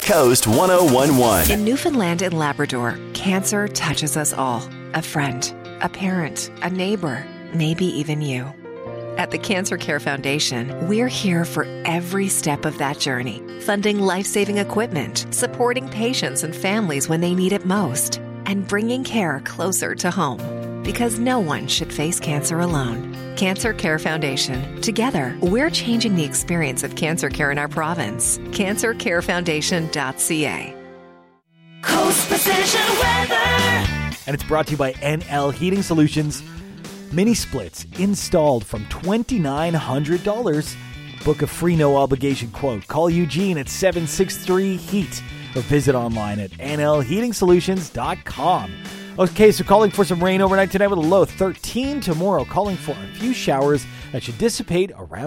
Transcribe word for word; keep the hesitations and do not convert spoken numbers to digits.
Coast one oh one point one. In Newfoundland and Labrador, cancer touches us all. A friend, a parent, a neighbor, maybe even you. At the Cancer Care Foundation, we're here for every step of that journey, funding life-saving equipment, supporting patients and families when they need it most, and bringing care closer to home. Because no one should face cancer alone. Cancer Care Foundation. Together, we're changing the experience of cancer care in our province. cancer care foundation dot c a. Coast Precision Weather. And it's brought to you by N L Heating Solutions. Mini splits installed from two thousand nine hundred dollars. Book a free no obligation quote. Call Eugene at seven six three heat or visit online at N L heating solutions dot com. Okay, so calling for some rain overnight tonight with a low thirteen. Tomorrow calling for a few showers that should dissipate around